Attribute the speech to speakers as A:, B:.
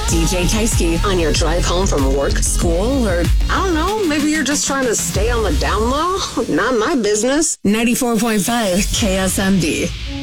A: DJ Tysky on your drive home from work, school, or I don't know, maybe you're just trying to stay on the down low? Not my business. 94.5 KSMD.